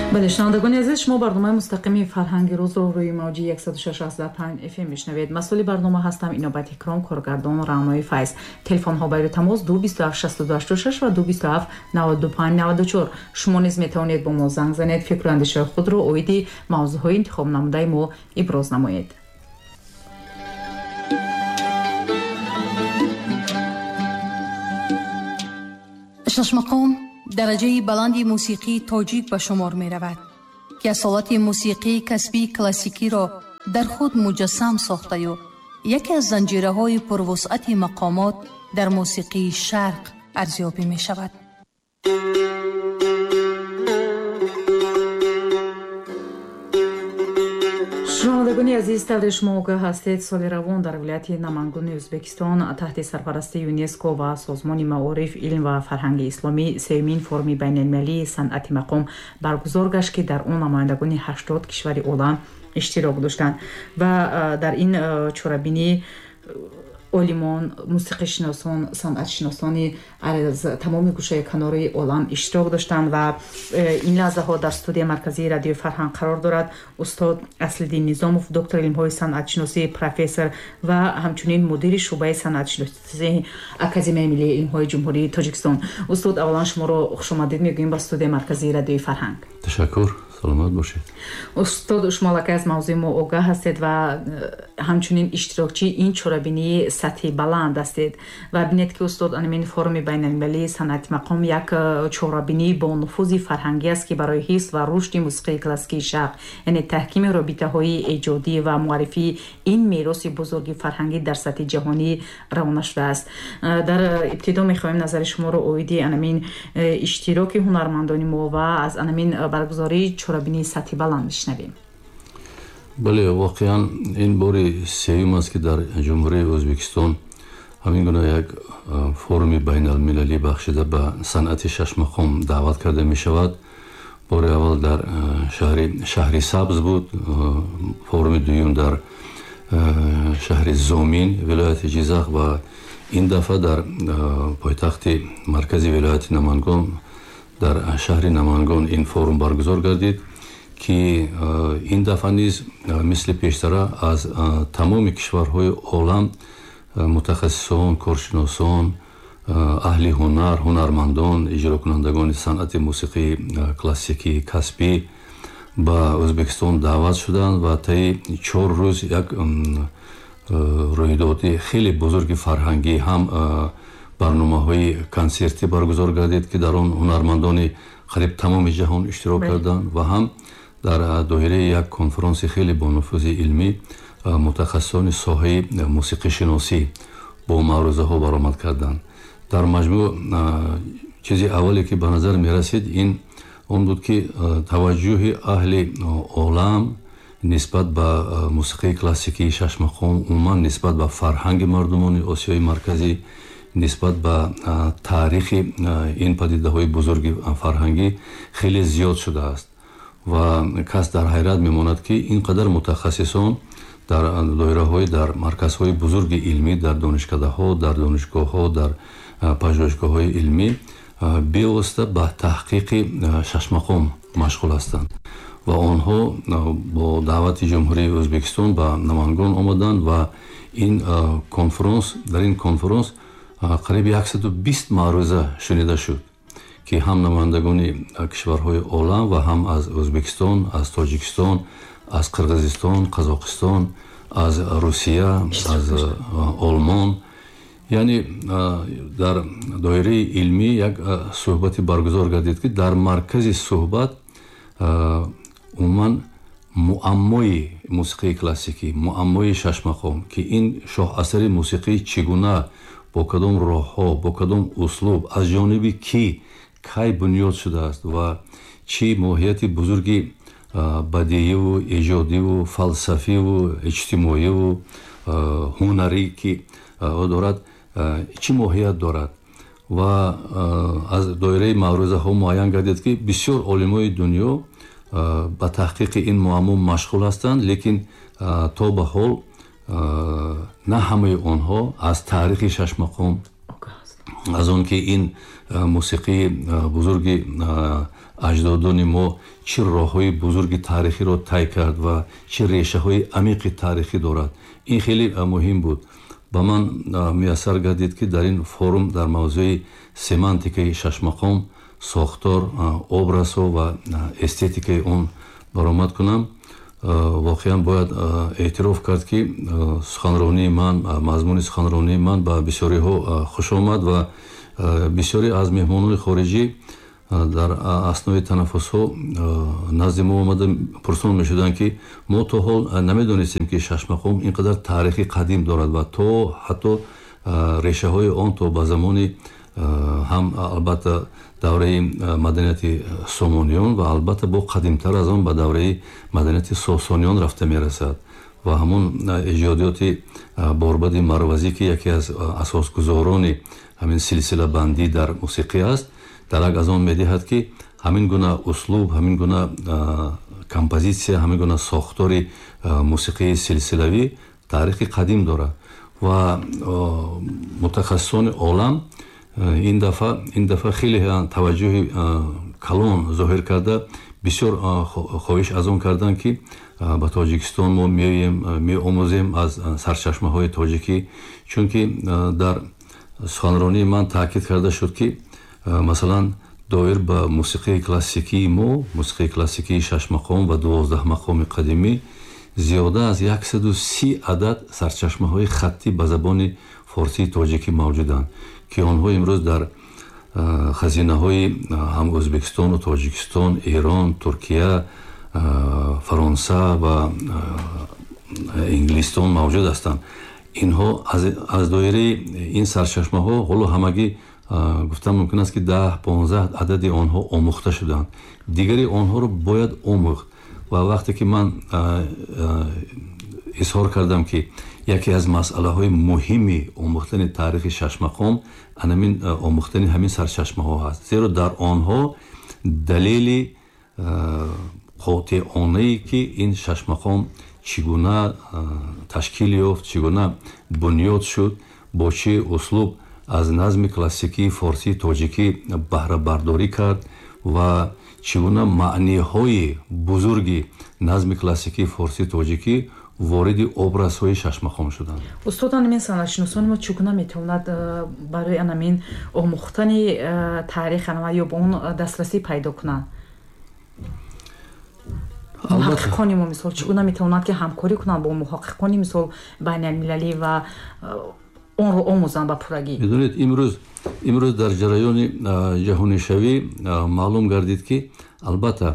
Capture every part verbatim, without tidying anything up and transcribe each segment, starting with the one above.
بله شنوندگان عزیز، شما برنامه مستقیم فرهنگ روز رو روی موجی صد و شش و پنج اف ام میشنوید. مسئول برنامه هستم اینابت اکرام، کارگردان راهنمای فیض. تلفن ها برای تماس دو بیست و هفت شصت و دو هشتاد و شش و دو بیست و هفت نود و پنج نود و چهار. شما نیز میتوانید با ما زنگ زنید، فکر و اندیشه خود رو اویدی موضوع های انتخاب نموده ما ابراز نمایید. شش مقام درجه بلندی موسیقی تاجیک به شمار می رود که اصالت موسیقی کسبی کلاسیکی را در خود مجسم ساخته و یکی از زنجیره های پروسعت مقامات در موسیقی شرق ارزیابی می شود. شنوندگان عزیز، طور شما آگاه هستید سال روان در ولایت نامنگون ازبکستان تحت سرپرستی یونسکو و سازمان معارف علم و فرهنگ اسلامی سومین فورум بین المللی صنعت مقام برگزار گشت که در اون نمایندگان هشتاد کشور عالم اشتراک داشتند و در این چورابینی علمان، موسیقی شناسان، صنعت شناسانی از تمام گوشه کناری عالم اشتراک داشتند و این لحظه ها در استودیو مرکزی رادیو فرهنگ قرار دارد استاد اصل‌الدین نظاموف، دکتر علم های صنعت شناسی، پروفسور و همچنین مدیر شعبه صنعت شناسی اکادمی ملی علم های جمهوری تاجیکستان. استاد اولا شما رو خوش آمدید میگویم به استودیو مرکزی رادیو فرهنگ. تشکر. سلامت باشید. استاد شما لکه از موضوع ما آگاه هستید و همچنین اشتراکچی این چورابینی سطح بلند هستید و بینید که استاد انمین فورум بین المللی صنعت مقام یک چورابینی با نفوذ فرهنگی است که برای حفظ و رشد موسیقی کلاسیک شرق، یعنی تحکیم رابطه های ایجادی و معرفی این میراث بزرگ فرهنگی در سطح جهانی روانه شده است. در ابتدا میخوایم نظر شما رو اویدی انمین اشتراک هنرمندان ما و از انمین برگزاری چورابینی سطح بلند بشنویم. بله، واقعا این باری سوم است که در جمهوری ازبکستان همین گونه یک فورум بین المللی بخشیده به صنعت شش مقام دعوت کرده می شود. بار اول در شهر شهر سبز بود، فورум دوم در شهر زومین ولایت جیزخ و این دفعه در پایتخت مرکزی ولایت نامنگون در شهر نامنگون این فورум برگزار گردید که این دفعه نیز مثل پیشتر از تمام کشورهای عالم متخصصان، کارشناسان، اهل هنر، هنرمندان، اجرا کنندگان صنعت موسیقی کلاسیکی کسبی با ازبکستان دعوت شدند و طی چهار روز یک رویداد خیلی بزرگ فرهنگی هم برنامه‌های کنسرتی برگزار گردید که در آن هنرمندان قریب تمام جهان اشتراک کردند و هم در دایره یک کنفرانس خیلی با نفوذ علمی متخصصان ساحه موسیقی شناسی با معروضه ها برآمد کردند. در مجموع چیزی اولی که به نظر می رسید این اون بود که توجه اهل عالم نسبت به موسیقی کلاسیکی شش مقام، عموما نسبت به فرهنگ مردمان آسیای مرکزی، نسبت به تاریخ این پدیده های بزرگ فرهنگی خیلی زیاد شده است و کس در حیرت میماند که اینقدر متخصصان در دایره های در مرکز های بزرگ علمی، در دانشکده ها، در دانشگاه ها، در پژوهشگاه های علمی بیوسته به تحقیق شش مقام مشغول هستند و آنها با دعوت جمهوری ازبکستان به نامنگون آمدند و این کنفرانس در این کنفرانس قریب صد و بیست معروضه شنیده شد که هم نمایندگان کشورهای عالم و هم از ازبکستان، از تاجیکستان، از قرغیزستان، قزاقستان، از روسیه، از آلمان، یعنی در دایره علمی یک صحبت برگزار گردید که در مرکز صحبت عموما معمای موسیقی کلاسیکی، معمای شش مقام که این شاه اثر موسیقی چگونه با کدام راه ها، با کدام اسلوب، از جانب کی کی بنیاد شده است و چی ماهیت بزرگی بدیعی و ایجادی و فلسفی و اجتماعی و هنری که دارد چی ماهیت دارد و از دایره معروضه ها معین گردید که بسیار علمای دنیا به تحقیق این معما مشغول هستند، لیکن تا به حال نه همه آنها از تاریخ شش مقام، از آن که این موسیقی بزرگ аҷдодони мо чӣ роҳҳои бузурги таърихиро тай кард ва чӣ решаҳои амиқи таърихӣ дорад. Ин хеле муҳим буд. ба ман муяссар гардид ки дар ин форум дар мавзӯи семантикаи шашмақом, сохтор, образҳо ва эстетикаи он баромад кунам. воқеан бояд эътироф кард ки суханронии ман, мазмуни суханронии ман ба бисёриҳо хуш омад ва бисёре аз меҳмонони хориҷӣ дар аснои танаффусҳо назди мо омада пурсон мешуданд ки мо то ҳол намедонистем ки шашмақом ин қадар таърихи қадим дорад ва то ҳатто решаҳои он то ба замони ҳам албатта давраи маданияти сомониён ва албатта бо қадимтар аз он ба давраи маданияти сосониён рафта мерасад ва ҳамон иҷодиёти борбади марвазӣ ки яке аз асосгузорони ҳамин силсилабандӣ дар мусиқӣ аст, дарак аз он медиҳад ки ҳамин гуна услуб, ҳамин гуна композитсия, ҳамин гуна сохтори мусиқии силсилавӣ таърихи қадим дорад ва мутахассисони олам ин дафъа ин дафъа хеле таваҷҷӯҳи калон зоҳир карда бисёр хоҳиш аз он карданд ки ба Тоҷикистон мо меоем меомӯзем аз сарчашмаҳои тоҷикӣ, чунки дар суханронии ман таъкид карда шуд ки масалан доир ба мусиқии классикии мо, мусиқии классикии шашмақом ва дувоздаҳмақоми қадимӣ зиёда аз яксаду си адад сарчашмаҳои хаттӣ ба забони форсии тоҷикӣ мавҷуданд ки онҳо имрӯз дар хазинаҳои ҳам Ӯзбекистону Тоҷикистон, Эрон, Туркия, Фаронса ва Инглистон мавҷуд ҳастанд. инҳо аз доираи ин сарчашмаҳо ҳоло ҳамагӣ гуфтам мумкин аст ки даҳ понздаҳ адади онҳо омӯхта шуданд. дигари онҳоро бояд омӯхт ва вақте ки ман изҳор кардам ки яке аз масъалаҳои муҳими омӯхтани таърихи шашмақом анамин омӯхтани ҳамин сарчашмаҳо ҳаст, зеро дар онҳо далели қотеонае ки ин шашмақом чӣ гуна ташкил ёфт, чӣ гуна бунёд шуд, бо чӣ услуб аз назми классикии форсии тоҷикӣ баҳрабардорӣ кард ва чӣ гуна маъниҳои бузурги назми классикии форсии тоҷикӣ вориди образҳои шашмақом шуданд. устод анамин санъатшиносони мо чӣ гуна метавонад барои анамин омӯхтани таърих анама ё ба он дастрасӣ пайдо кунанд? муҳаққиқони мо мисол чӣ гуна метавонанд ки ҳамкорӣ кунанд бо муҳаққиқони мисол байналмилалӣ ва онро омӯзанд ба пуррагӣ? бидонед имрӯз имрӯз дар ҷараёни ҷаҳонишавӣ маълум гардид ки албатта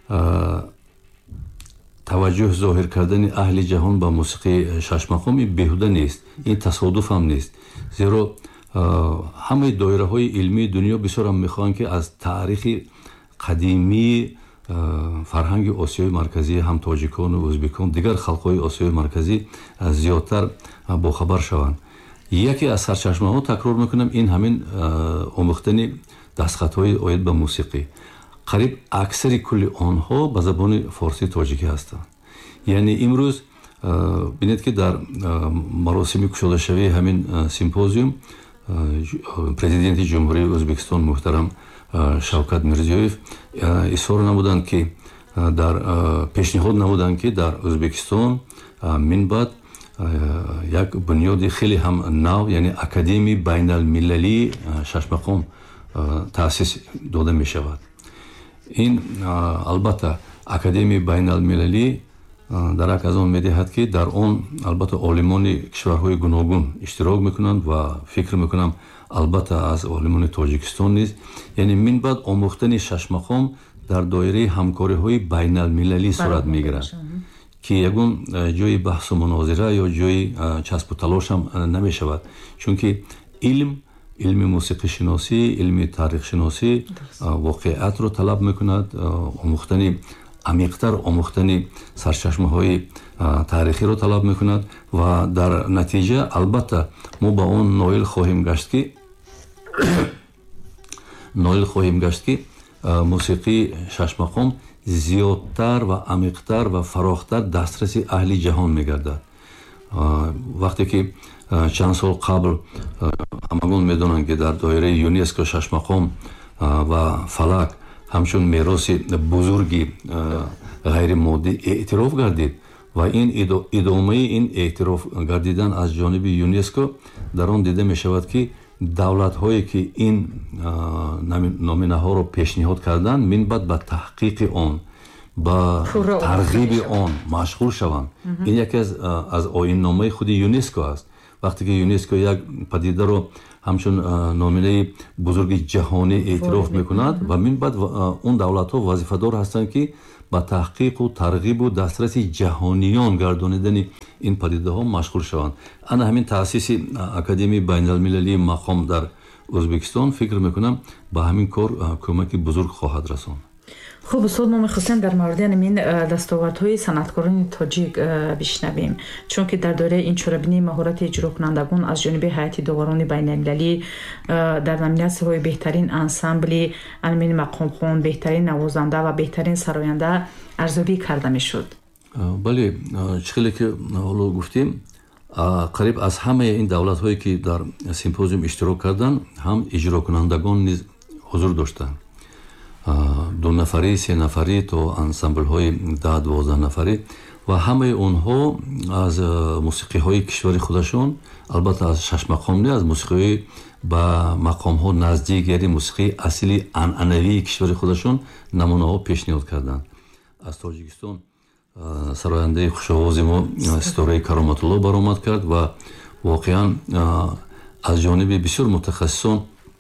таваҷҷӯҳ зоҳир кардани аҳли ҷаҳон ба мусиқии шашмақом ин беҳуда нест, ин тасодуф ҳам нест, зеро ҳамаи доираҳои илмии дунё бисёрам мехоҳанд ки аз таърихи қадимии фарҳанги осиёи марказӣ ҳам тоҷикону ӯзбекон дигар халқҳои осиёи марказӣ зиёдтар бохабар шаванд. яке аз сарчашмаҳо такрор мекунам ин ҳамин омӯхтани дастхатҳои оид ба мусиқӣ. қариб аксари кулли онҳо ба забони форсии тоҷикӣ ҳастанд. яъне имрӯз бинед ки дар маросими кушодашавии ҳамин симпозиум президенти ҷумҳурии Ӯзбекистон муҳтарам Шавкат Мирзиёев изҳор намуданд ки дар пешниҳод намуданд ки дар Ӯзбекистон минбаъд як бунёди хеле ҳам нав, яъне академияи байналмилалии шашмақом таъсис дода мешавад. ин албатта академияи байналмилалӣ дарак аз он медиҳад ки дар он албатта олимони кишварҳои гуногун иштирок мекунанд ва фикр мекунам албатта аз олимони Тоҷикистон низ, яъне минбаъд омӯхтани шашмақом дар доираи ҳамкориҳои байналмилалӣ сурат мегирад ки ягон ҷои баҳсу мунозира ё ҷои часпу талошам намешавад, чунки илм илми мусиқишиносӣ, илми таърихшиносӣ воқеиятро талаб мекунад, омӯхтани амиқтар омӯхтани сарчашмаҳои таърихиро талаб мекунад ва дар натиҷа албатта мо ба он ноил хоҳем гашт ки ноил хоҳем гашт ки мусиқии шашмақом зиёдтар ва амиқтар ва фарохтар дастраси аҳли ҷаҳон мегардад. вақте ки чанд сол қабл ҳамагон медонанд ки дар доираи ЮНЕСКО шашмақом ва фалак ҳамчун мероси бузурги ғайримоддӣ эътироф гардид ва ин идомаи ин эътироф гардидан аз ҷониби ЮНЕСКО дар он дида мешавад ки давлатҳое ки ин номинаҳоро пешниҳод карданд минбаъд ба таҳқиқи он ба тарғиби он машғул шаванд. ин яке аз оинномаи худи ЮНЕСКО аст. вақте ки ЮНЕСКО як падидаро ҳамчун номинаи бузурги ҷаҳонӣ эътироф мекунад ва минбаъд он давлатҳо вазифадор ҳастанд ки ба таҳқиқу тарғибу дастраси ҷаҳониён гардонидани ин падидаҳо машғул шаванд. ана ҳамин таъсиси академияи байналмилалии мақом дар Ӯзбекистон фикр мекунам ба ҳамин кор кӯмаки бузург хоҳад расонд. хуб, устод мо мехостем дар мавриди ҳамин дастовардҳои санъаткорони тоҷик бишнавем, чунки дар доираи инчорабинии маҳорати иҷрокунандагон аз ҷониби ҳайати доварони байналмилалӣ дар номинатсияҳои беҳтарин ансамбли Амин Мақомхон, беҳтарин навозанда ва беҳтарин сароянда арзёбӣ карда мешуд. бале, чӣ хеле ки ҳоло гуфтем, қариб аз ҳамаи ин давлатҳое ки дар симпозиум иштирок карданд ҳам иҷрокунандагон низ ҳузур доштанд. ду нафарӣ, се нафарӣ то ансамблҳои даҳ дувоздаҳ нафарӣ ва ҳамаи онҳо аз мусиқиҳои кишвари худашон, албатта аз шашмақом не, аз мусиқиҳои ба мақомҳо наздик, яъне мусиқии асли анъанавии кишвари худашон намунаҳо пешниҳод карданд. аз Тоҷикистон сарояндаи хушовози мо Ситораи Кароматулло баромад кард ва воқеан аз ҷониби бисёр мутахассисон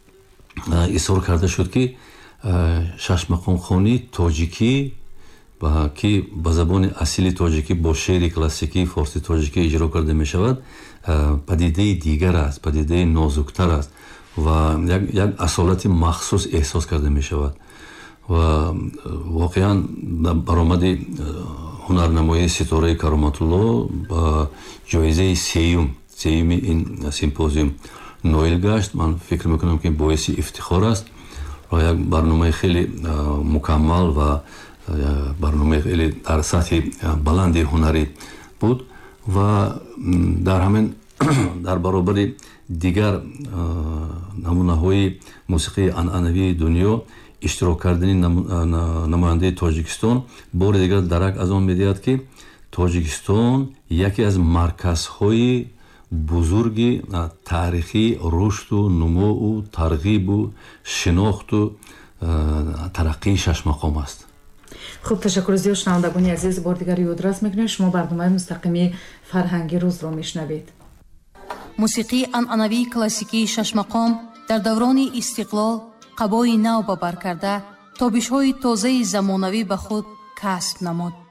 изҳор карда шуд ки шашмақомхонии тоҷикӣ ки ба забони асли тоҷикӣ бо шеъри классикии форси тоҷикӣ иҷро карда мешавад, падидаи дигар аст, падидаи нозуктар аст ва як асолати махсус эҳсос карда мешавад. ва воқеан баромади ҳунарнамоии Ситораи Кароматулло ба ҷоизаи сеюм сеюми ин симпозиум ноил гашт. ман фикр мекунам ки боиси ифтихор аст ва як барномаи хеле мукаммал ва барномаи хеле дар сатҳи баланди ҳунарӣ буд ва дар ҳамин дар баробари дигар намунаҳои мусиқии анъанавии дунё иштирок кардани намояндаи Тоҷикистон бори дигар дарак аз он медиҳад ки Тоҷикистон яке аз марказҳои бузурги таърихи рушду нумӯу тарғибу шинохту тараққии шашмақом аст. хуб, ташаккур зиёд. шунавандагони азиз, бор дигар ёдрас мекунем шумо барномаи мустақими фарҳанги рӯзро мешнавед. мусиқии анъанавии классикии шашмақом дар даврони истиқлол қабои нав ба бар карда тобишҳои тозаи замонавӣ ба худ касб намуд.